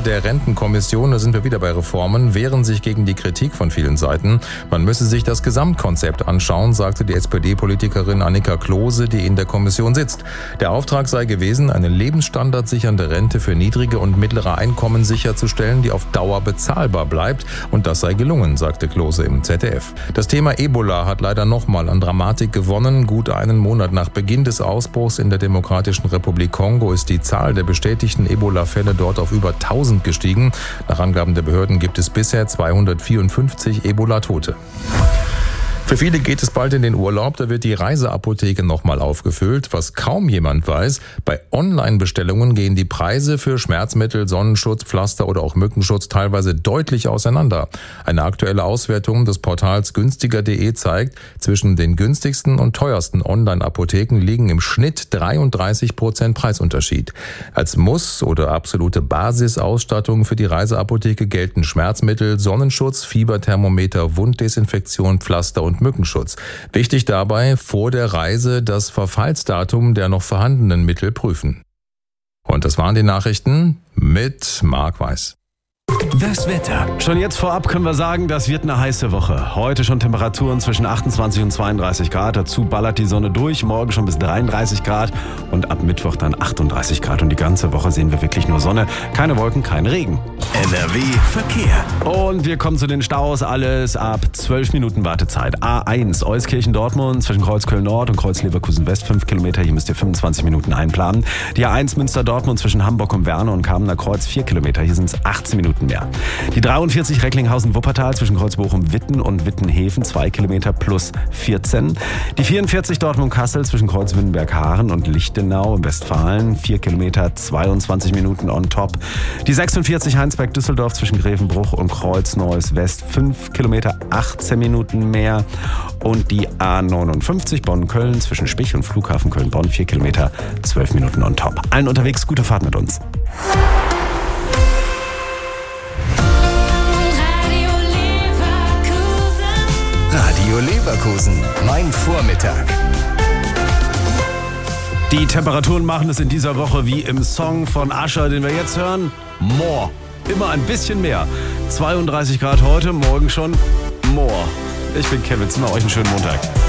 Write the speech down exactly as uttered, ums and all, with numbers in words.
der Rentenkommission, da sind wir wieder bei Reformen, wehren sich gegen die Kritik von vielen Seiten. Man müsse sich das Gesamtkonzept anschauen, sagte die S P D-Politikerin Annika Klose, die in der Kommission sitzt. Der Auftrag sei gewesen, eine lebensstandardsichernde Rente für niedrige und mittlere Einkommen sicherzustellen, die auf Dauer bezahlbar bleibt. Und das sei gelungen, sagte Klose im Z D F. Das Thema Ebola hat leider nochmal an Dramatik gewonnen. Gut einen Monat nach Beginn des Ausbruchs in der Demokratischen Republik Kongo ist die Zahl der bestätigten Ebola-Fälle dort auf über tausend gestiegen. Nach Angaben der Behörden gibt es bisher zweihundertvierundfünfzig Ebola-Tote. Für viele geht es bald in den Urlaub, da wird die Reiseapotheke nochmal aufgefüllt. Was kaum jemand weiß, bei Online-Bestellungen gehen die Preise für Schmerzmittel, Sonnenschutz, Pflaster oder auch Mückenschutz teilweise deutlich auseinander. Eine aktuelle Auswertung des Portals günstiger punkt de zeigt, zwischen den günstigsten und teuersten Online-Apotheken liegen im Schnitt dreiunddreißig Prozent Preisunterschied. Als Muss- oder absolute Basisausstattung für die Reiseapotheke gelten Schmerzmittel, Sonnenschutz, Fieberthermometer, Wunddesinfektion, Pflaster und Mückenschutz. Wichtig dabei, vor der Reise das Verfallsdatum der noch vorhandenen Mittel prüfen. Und das waren die Nachrichten mit Marc Weiß. Das Wetter. Schon jetzt vorab können wir sagen, das wird eine heiße Woche. Heute schon Temperaturen zwischen achtundzwanzig und zweiunddreißig Grad. Dazu ballert die Sonne durch. Morgen schon bis dreiunddreißig Grad und ab Mittwoch dann achtunddreißig Grad. Und die ganze Woche sehen wir wirklich nur Sonne. Keine Wolken, kein Regen. N R W Verkehr. Und wir kommen zu den Staus. Alles ab zwölf Minuten Wartezeit. A eins, Euskirchen-Dortmund zwischen Kreuzköln-Nord und Kreuz-Leverkusen-West. fünf Kilometer. Hier müsst ihr fünfundzwanzig Minuten einplanen. Die A eins Münster-Dortmund zwischen Hamburg und Werne und Kamener Kreuz. vier Kilometer. Hier sind es achtzehn Minuten mehr. Die dreiundvierzig Recklinghausen-Wuppertal zwischen Kreuzbochum-Witten und Wittenhäfen, zwei Kilometer plus vierzehn. Die vierundvierzig Dortmund-Kassel zwischen Kreuz-Windenberg-Haaren und Lichtenau in Westfalen, vier Kilometer, zweiundzwanzig Minuten on top. Die sechsundvierzig Heinsberg-Düsseldorf zwischen Grevenbruch und Kreuz-Neues-West, fünf Kilometer, achtzehn Minuten mehr. Und die A neunundfünfzig Bonn-Köln zwischen Spich und Flughafen Köln-Bonn, vier Kilometer, zwölf Minuten on top. Allen unterwegs, gute Fahrt mit uns. Radio Leverkusen, mein Vormittag. Die Temperaturen machen es in dieser Woche wie im Song von Usher, den wir jetzt hören. More. Immer ein bisschen mehr. zweiunddreißig Grad heute, morgen schon more. Ich bin Kevin Zimmer, euch einen schönen Montag.